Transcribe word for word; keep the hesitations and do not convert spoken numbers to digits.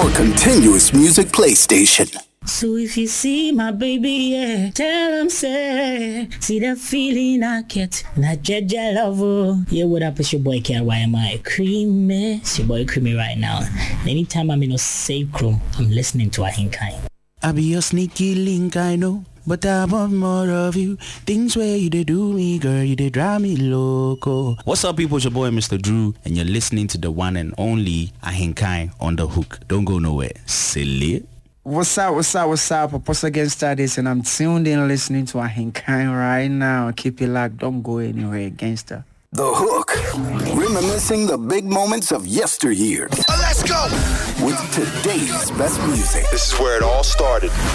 your continuous music playstation. So if you see my baby, yeah, tell him say, see that feeling I get, not Jaja love. Yeah, what up? It's your boy K Y M I Creamy. It's your boy Creamy right now. Anytime I'm in a safe room, I'm listening to Ahinkai. I be your sneaky link, I know, but I want more of you. Things where you did do me, girl, you did drive me loco. What's up, people? It's your boy Mister Drew, and you're listening to the one and only Ahinkai on the hook. Don't go nowhere. Silly. What's up, what's up, what's up? Apostle against this, and I'm tuned in listening to Ahinkai right now. Keep it locked, don't go anywhere, gangster. The Hook, reminiscing the big moments of yesteryear. Let's go! With today's best music. This is where it all started.